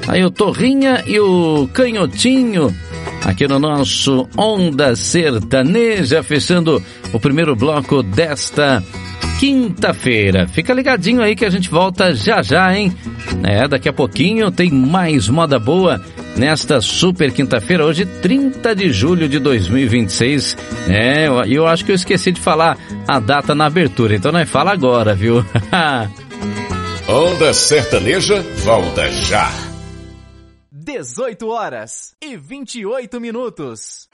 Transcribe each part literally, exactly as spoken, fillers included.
Aí o Torrinha e o Canhotinho, aqui no nosso Onda Sertaneja, fechando o primeiro bloco desta quinta-feira. Fica ligadinho aí que a gente volta já já, hein? É, daqui a pouquinho tem mais moda boa nesta super quinta-feira, hoje trinta de julho de dois mil e vinte e seis. É, eu, eu acho que eu esqueci de falar a data na abertura, então nós fala agora, viu? Onda Sertaneja volta já. dezoito horas e vinte e oito minutos.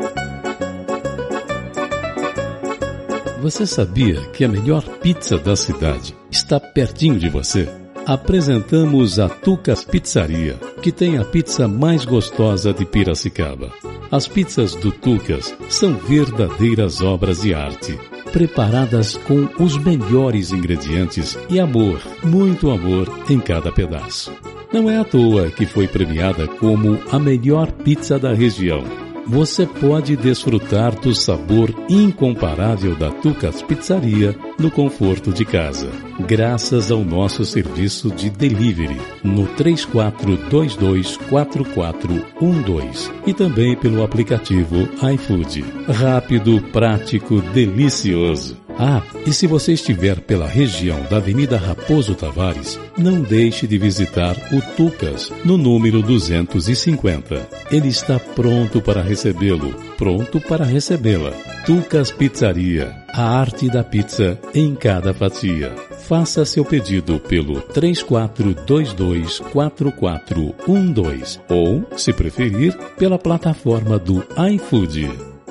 Você sabia que a melhor pizza da cidade está pertinho de você? Apresentamos a Tucas Pizzaria, que tem a pizza mais gostosa de Piracicaba. As pizzas do Tucas são verdadeiras obras de arte, preparadas com os melhores ingredientes e amor, muito amor em cada pedaço. Não é à toa que foi premiada como a melhor pizza da região. Você pode desfrutar do sabor incomparável da Tucas Pizzaria no conforto de casa, graças ao nosso serviço de delivery no três quatro dois dois quatro quatro um dois e também pelo aplicativo iFood. Rápido, prático, delicioso. Ah, e se você estiver pela região da Avenida Raposo Tavares, não deixe de visitar o Tucas, no número duzentos e cinquenta. Ele está pronto para recebê-lo, pronto para recebê-la. Tucas Pizzaria, a arte da pizza em cada fatia. Faça seu pedido pelo três quatro dois dois quatro quatro um dois ou, se preferir, pela plataforma do iFood.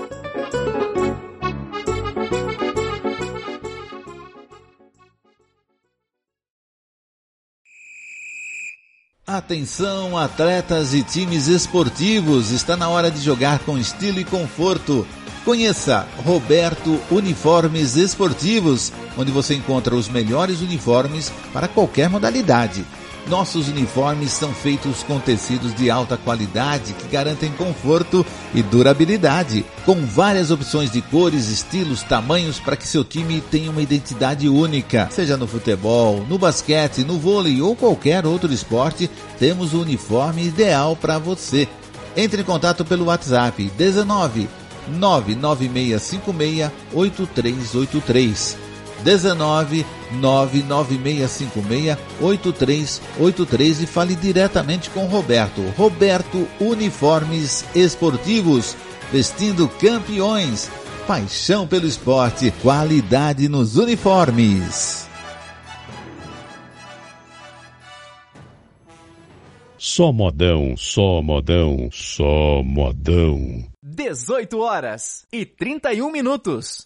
Atenção, atletas e times esportivos, está na hora de jogar com estilo e conforto. Conheça Roberto Uniformes Esportivos, onde você encontra os melhores uniformes para qualquer modalidade. Nossos uniformes são feitos com tecidos de alta qualidade que garantem conforto e durabilidade, com várias opções de cores, estilos, tamanhos para que seu time tenha uma identidade única. Seja no futebol, no basquete, no vôlei ou qualquer outro esporte, temos o uniforme ideal para você. Entre em contato pelo WhatsApp dezenove, nove nove seis cinco seis, oito três oito três. dezenove, nove nove seis cinco seis, oito três oito três e fale diretamente com Roberto. Roberto Uniformes Esportivos, vestindo campeões. Paixão pelo esporte, qualidade nos uniformes. Só modão, só modão, só modão. dezoito horas e trinta e um minutos.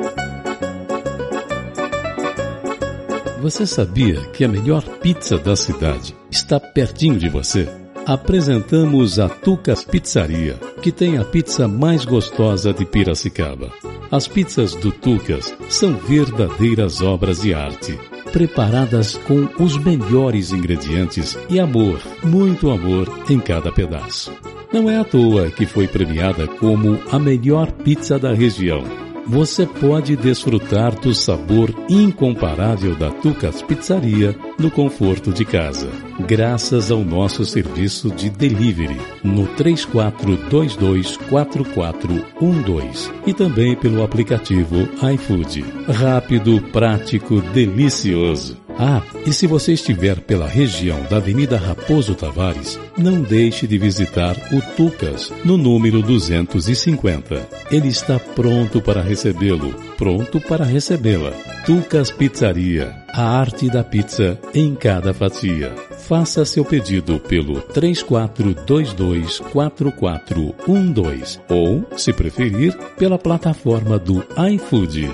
Você sabia que a melhor pizza da cidade está pertinho de você? Apresentamos a Tucas Pizzaria, que tem a pizza mais gostosa de Piracicaba. As pizzas do Tucas são verdadeiras obras de arte, preparadas com os melhores ingredientes e amor, muito amor em cada pedaço. Não é à toa que foi premiada como a melhor pizza da região. Você pode desfrutar do sabor incomparável da Tucas Pizzaria no conforto de casa, graças ao nosso serviço de delivery no três quatro dois dois quatro quatro um dois e também pelo aplicativo iFood. Rápido, prático, delicioso. Ah, e se você estiver pela região da Avenida Raposo Tavares, não deixe de visitar o Tucas, no número duzentos e cinquenta. Ele está pronto para recebê-lo, pronto para recebê-la. Tucas Pizzaria, a arte da pizza em cada fatia. Faça seu pedido pelo três quatro dois dois quatro quatro um dois ou, se preferir, pela plataforma do iFood.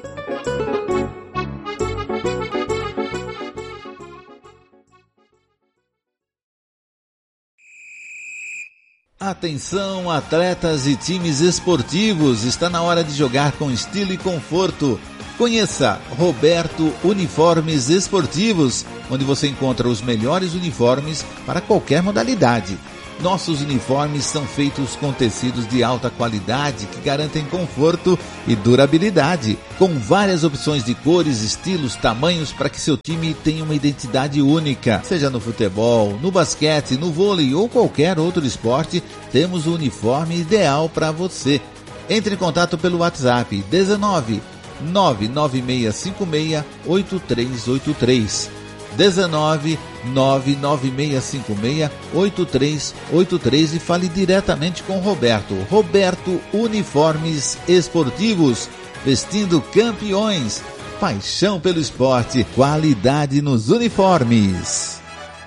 Atenção, atletas e times esportivos, está na hora de jogar com estilo e conforto. Conheça Roberto Uniformes Esportivos, onde você encontra os melhores uniformes para qualquer modalidade. Nossos uniformes são feitos com tecidos de alta qualidade que garantem conforto e durabilidade, com várias opções de cores, estilos, tamanhos para que seu time tenha uma identidade única. Seja no futebol, no basquete, no vôlei ou qualquer outro esporte, temos o uniforme ideal para você. Entre em contato pelo WhatsApp dezenove, nove nove seis cinco seis, oito três oito três. dezenove, nove nove seis cinco seis, oito três oito três e fale diretamente com Roberto. Roberto Uniformes Esportivos, vestindo campeões. Paixão pelo esporte, qualidade nos uniformes.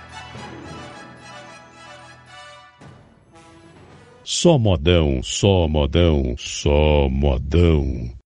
Só modão, só modão, só modão.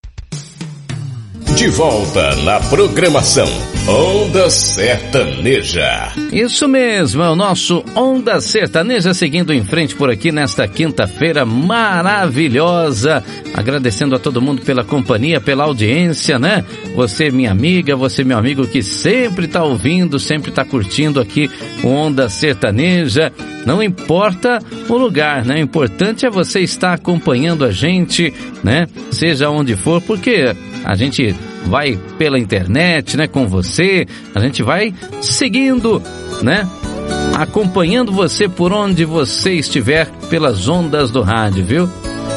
De volta na programação Onda Sertaneja. Isso mesmo, é o nosso Onda Sertaneja seguindo em frente por aqui nesta quinta-feira maravilhosa. Agradecendo a todo mundo pela companhia, pela audiência, né? Você, minha amiga, você, meu amigo, que sempre tá ouvindo, sempre tá curtindo aqui o Onda Sertaneja. Não importa o lugar, né? O importante é você estar acompanhando a gente, né? Seja onde for, porque a gente vai pela internet, né, com você, a gente vai seguindo, né, acompanhando você por onde você estiver pelas ondas do rádio, viu?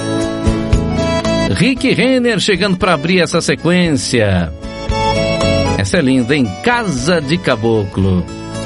Rick Renner chegando para abrir essa sequência. Essa é linda, hein? Casa de Caboclo.